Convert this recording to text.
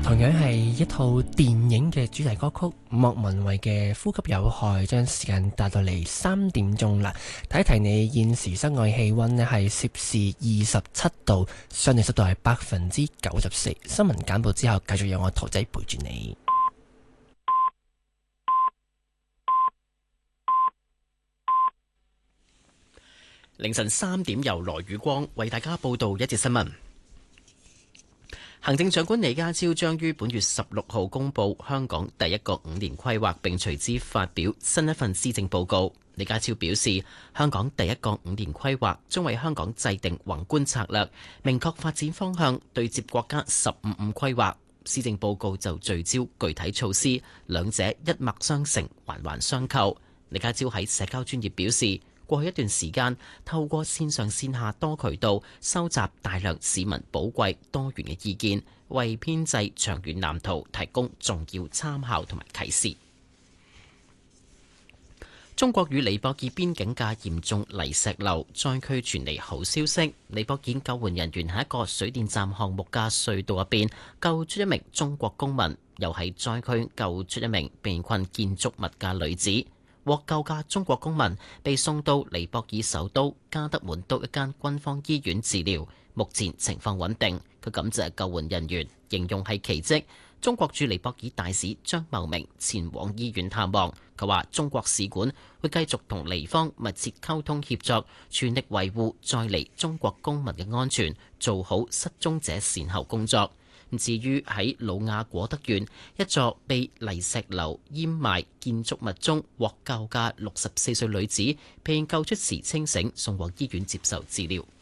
同樣係一套電影嘅主題歌曲，莫文蔚嘅《呼吸有害》，將時間帶到嚟3點啦。提一提你，現時室外氣溫咧係攝氏27度，相對濕度係94%。新聞簡報之後，繼續有我桃仔陪住你。 凌晨3點，由羅宇光為大家報道一節新聞。行政長官李家超將於本月16號公布香港第一個5年規劃，並隨之發表新一份施政報告。李家超表示，香港第一個5年規劃將為香港制定宏觀策略，明確發展方向，對接國家15規劃。施政報告就聚焦具體措施，兩者一脈相承，環環相扣。李家超喺社交專頁表示，過去一段時間，透過線上線下多渠道收集大量市民寶貴多元嘅意見，為編製長遠藍圖提供重要參考同埋啟示。中國與尼泊爾邊境嘅嚴重泥石流災區傳嚟好消息，尼泊爾救援人員喺一個水電站項目嘅隧道入邊救出一名中國公民，又喺災區救出一名被困建築物嘅女子。獲救嘅中國公民被送到尼泊爾首都加德滿都一間軍方醫院治療，目前情況穩定。佢感謝救援人員，形容係奇蹟。中國駐尼泊爾大使張茂明前往醫院探望，佢話中國使館會繼續同尼方密切溝通協作，全力維護在尼中國公民嘅安全，做好失蹤者善後工作。至於喺魯雅果德縣一座被泥石流淹埋建築物中獲救嘅64歲女子，被救出時清醒，送往醫院接受治療。